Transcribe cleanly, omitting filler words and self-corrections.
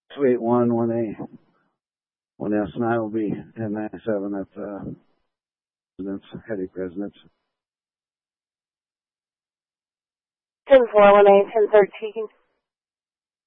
281 1A. 1S, and I will be 1097 at President's, heading President's. 10-4, 1A, 1013.